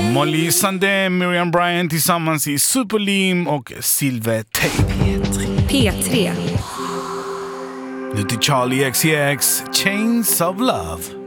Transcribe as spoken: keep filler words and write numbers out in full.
Molly Sandén, Miriam Bryant tillsammans i Superlim och Silver Tape. P tre. Nu till Charlie X C X, Chains of Love.